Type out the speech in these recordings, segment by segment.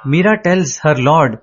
Meera tells her Lord,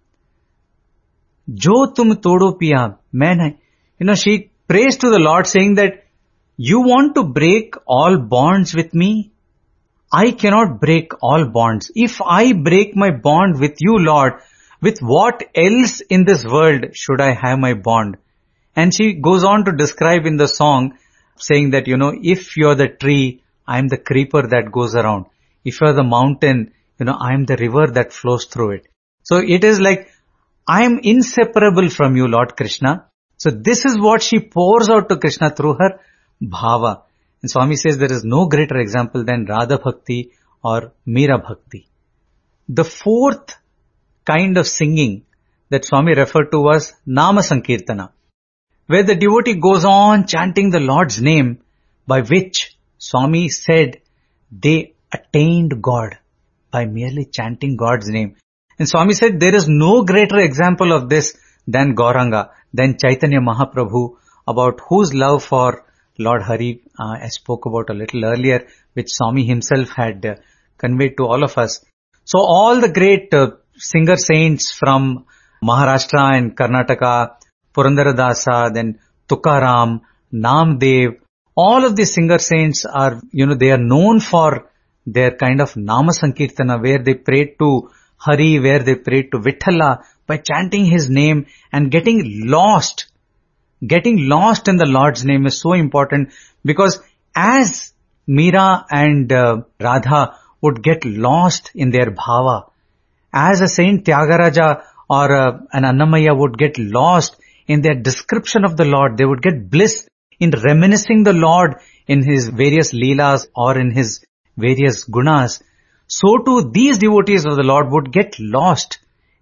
Jo tum todo piya, main hai. She prays to the Lord saying that, you want to break all bonds with me? I cannot break all bonds. If I break my bond with you, Lord, with what else in this world should I have my bond? And she goes on to describe in the song, saying that, if you're the tree, I'm the creeper that goes around. If you're the mountain, I'm the river that flows through it. So it is like, I am inseparable from you, Lord Krishna. So this is what she pours out to Krishna through her bhava. And Swami says there is no greater example than Radha Bhakti or Meera Bhakti. The fourth kind of singing that Swami referred to was Nama Sankirtana, where the devotee goes on chanting the Lord's name, by which Swami said they attained God by merely chanting God's name. And Swami said there is no greater example of this than Gauranga, than Chaitanya Mahaprabhu, about whose love for Lord Hari I spoke about a little earlier, which Swami himself had conveyed to all of us. So all the great singer saints from Maharashtra and Karnataka, Purandaradasa, then Tukaram, Namdev, all of these singer saints are, they are known for their kind of Nama Sankirtana, where they prayed to Hari, where they prayed to Vithala by chanting his name and getting lost. Getting lost in the Lord's name is so important, because as Meera and Radha would get lost in their bhava, as a Saint Tyagaraja or an Annamaya would get lost in their description of the Lord, they would get bliss in reminiscing the Lord in his various leelas or in his various gunas. So too these devotees of the Lord would get lost.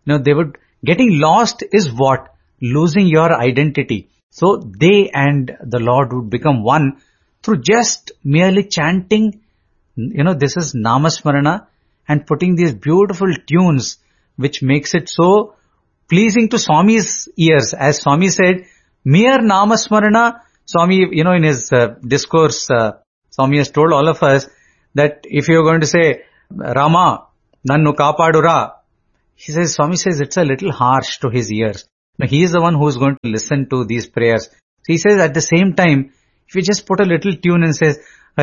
Getting lost is what? Losing your identity. So they and the Lord would become one through just merely chanting, this is Namasmarana, and putting these beautiful tunes, which makes it so pleasing to Swami's ears. As Swami said, mere Namasmarana, Swami, in his discourse, Swami has told all of us that if you're going to say, Rama, Nannu Kapadura, Swami says it's a little harsh to his ears. Now, he is the one who is going to listen to these prayers. So he says at the same time, if you just put a little tune and says,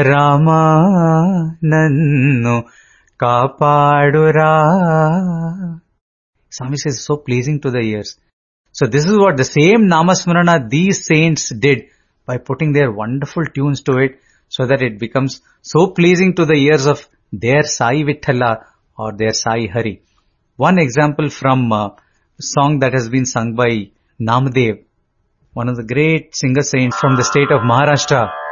Rama Nannu Kapadura, Swami says so pleasing to the ears. So this is what the same Namasmarana these saints did by putting their wonderful tunes to it, so that it becomes so pleasing to the ears of their Sai Vithala or their Sai Hari. One example from song that has been sung by Namdev, one of the great singer saints from the state of Maharashtra.